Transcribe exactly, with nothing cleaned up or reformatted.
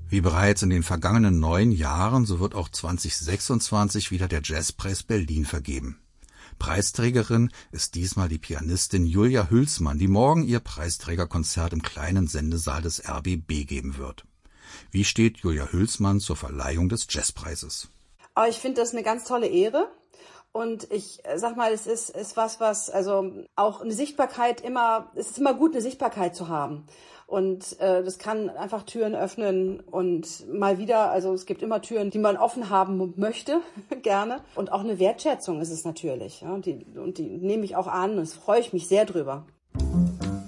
Wie bereits in den vergangenen neun Jahren, so wird auch zwanzig sechsundzwanzig wieder der Jazzpreis Berlin vergeben. Preisträgerin ist diesmal die Pianistin Julia Hülsmann, die morgen ihr Preisträgerkonzert im kleinen Sendesaal des R B B geben wird. Wie steht Julia Hülsmann zur Verleihung des Jazzpreises? Aber ich finde das eine ganz tolle Ehre. Und ich sag mal, es ist, ist was, was, also auch eine Sichtbarkeit immer, es ist immer gut, eine Sichtbarkeit zu haben. Und äh, das kann einfach Türen öffnen und mal wieder, also es gibt immer Türen, die man offen haben möchte, gerne. Und auch eine Wertschätzung ist es natürlich. Ja, und, die, und die nehme ich auch an und das freue ich mich sehr drüber.